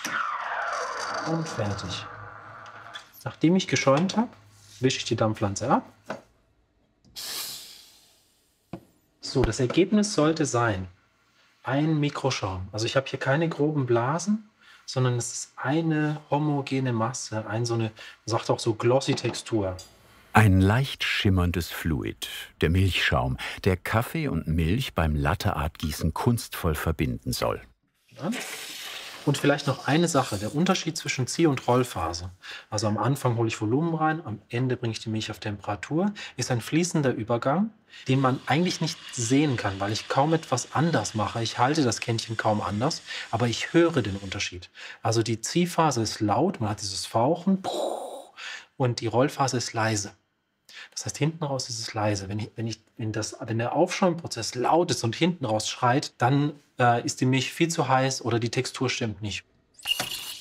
Und fertig. Nachdem ich geschäumt habe, wische ich die Dampfpflanze ab. So, das Ergebnis sollte sein ein Mikroschaum. Also ich habe hier keine groben Blasen, sondern es ist eine homogene Masse, so eine, man sagt auch so glossy Textur. Ein leicht schimmerndes Fluid, der Milchschaum, der Kaffee und Milch beim Latte-Art-Gießen kunstvoll verbinden soll. Ja? Und vielleicht noch eine Sache, der Unterschied zwischen Zieh- und Rollphase. Also am Anfang hole ich Volumen rein, am Ende bringe ich die Milch auf Temperatur, ist ein fließender Übergang, den man eigentlich nicht sehen kann, weil ich kaum etwas anders mache. Ich halte das Kännchen kaum anders, aber ich höre den Unterschied. Also die Ziehphase ist laut, man hat dieses Fauchen, und die Rollphase ist leise. Das heißt, hinten raus ist es leise. Wenn der Aufschäumprozess laut ist und hinten raus schreit, dann ist die Milch viel zu heiß oder die Textur stimmt nicht.